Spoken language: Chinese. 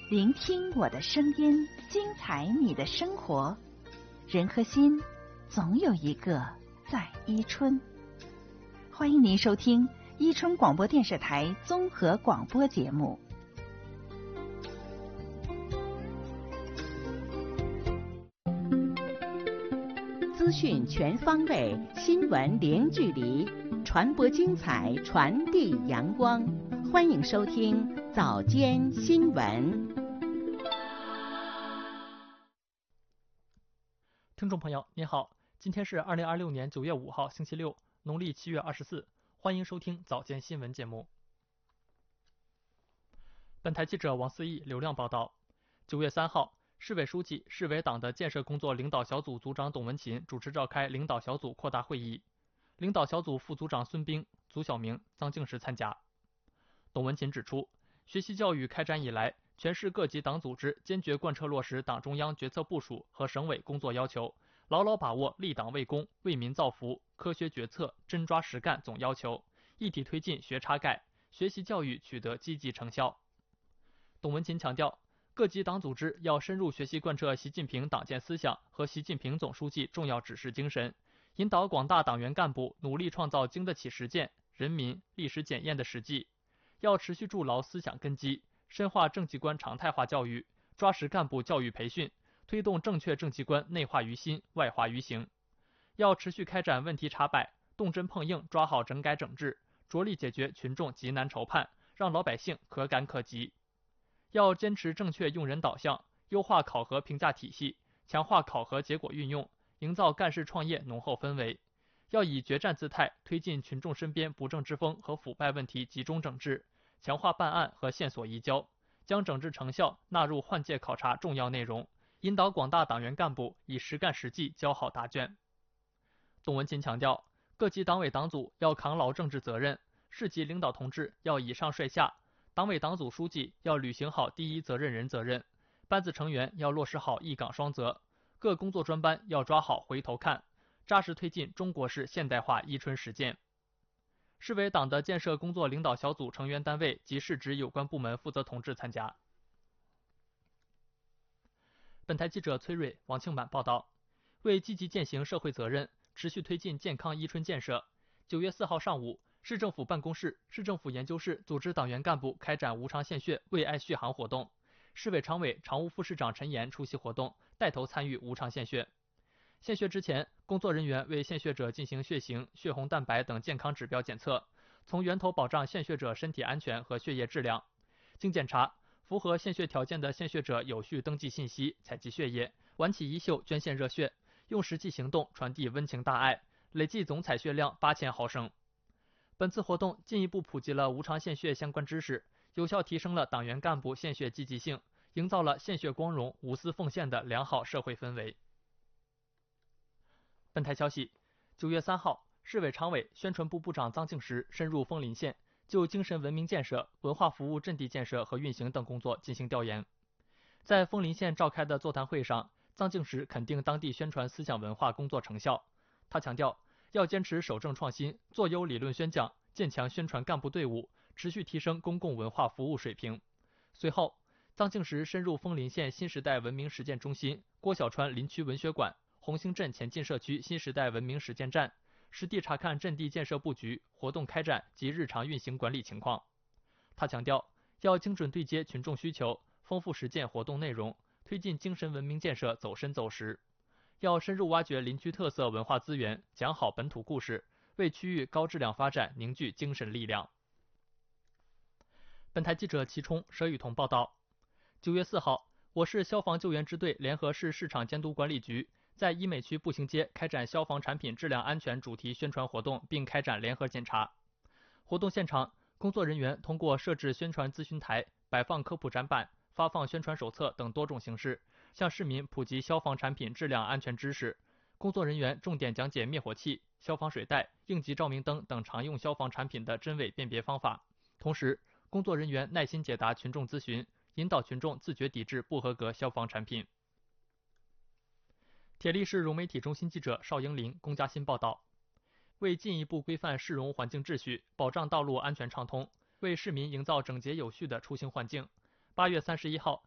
聆听我的声音，精彩你的生活。人和心，总有一个在伊春。欢迎您收听伊春广播电视台综合广播节目。资讯全方位，新闻零距离，传播精彩，传递阳光。欢迎收听早间新闻。 听众朋友您好，今天是2026年9月5号星期六，农历7月24，欢迎收听早间新闻节目。本台记者王思义、刘亮报道。9月3号，市委书记、市委党的建设工作领导小组组长董文勤主持召开领导小组扩大会议，领导小组副组长孙兵、祖晓明、臧敬实参加。董文勤指出，学习教育开展以来，全市各级党组织坚决贯彻落实党中央决策部署和省委工作要求，牢牢把握立党为公、为民造福、科学决策、真抓实干总要求，一体推进学插盖，学习教育取得积极成效。董文勤强调，各级党组织要深入学习贯彻习近平党建思想和习近平总书记重要指示精神，引导广大党员干部努力创造经得起实践、人民历史检验的实际，要持续筑牢思想根基，深化政绩观常态化教育，抓实干部教育培训，推动正确政绩观内化于心、外化于行。要持续开展问题查摆，动真碰硬抓好整改整治，着力解决群众急难愁盼，让老百姓可感可及。要坚持正确用人导向，优化考核评价体系，强化考核结果运用，营造干事创业浓厚氛围。要以决战姿态推进群众身边不正之风和腐败问题集中整治，强化办案和线索移交，将整治成效纳入换届考察重要内容，引导广大党员干部以实干实际交好答卷。董文勤强调，各级党委党组要扛牢政治责任，市级领导同志要以上率下，党委党组书记要履行好第一责任人责任，班子成员要落实好一岗双责，各工作专班要抓好回头看，扎实推进中国式现代化伊春实践。市委党的建设工作领导小组成员单位及市直有关部门负责同志参加。本台记者崔蕊、王庆满报道。为积极践行社会责任，持续推进健康伊春建设，9月4号上午，市政府办公室、市政府研究室组织党员干部开展无偿献血为爱续航活动。市委常委、常务副市长陈岩出席活动，带头参与无偿献血。献血之前，工作人员为献血者进行血型、血红蛋白等健康指标检测，从源头保障献血者身体安全和血液质量。经检查，符合献血条件的献血者有序登记信息、采集血液，挽起衣袖捐献热血，用实际行动传递温情大爱，累计总采血量8000毫升。本次活动进一步普及了无偿献血相关知识，有效提升了党员干部献血积极性，营造了献血光荣、无私奉献的良好社会氛围。本台消息，9月3号，市委常委、宣传部部长臧敬实深入枫林县，就精神文明建设、文化服务阵地建设和运行等工作进行调研。在枫林县召开的座谈会上，臧敬实肯定当地宣传思想文化工作成效。他强调，要坚持守正创新，做优理论宣讲，建强宣传干部队伍，持续提升公共文化服务水平。随后，臧敬实深入枫林县新时代文明实践中心、郭小川林区文学馆、红星镇前进社区新时代文明实践站，实地查看阵地建设布局、活动开展及日常运行管理情况。他强调，要精准对接群众需求，丰富实践活动内容，推进精神文明建设走深走实。要深入挖掘林区特色文化资源，讲好本土故事，为区域高质量发展凝聚精神力量。本台记者齐冲、佘雨桐报道。9月4号，我市消防救援支队联合市市场监督管理局在医美区步行街开展消防产品质量安全主题宣传活动，并开展联合检查。活动现场，工作人员通过设置宣传咨询台、摆放科普展板、发放宣传手册等多种形式，向市民普及消防产品质量安全知识。工作人员重点讲解灭火器、消防水带、应急照明灯等常用消防产品的真伪辨别方法。同时，工作人员耐心解答群众咨询，引导群众自觉抵制不合格消防产品。铁力市融媒体中心记者邵英林、龚嘉欣报道。为进一步规范市容环境秩序，保障道路安全畅通，为市民营造整洁有序的出行环境，8月31号，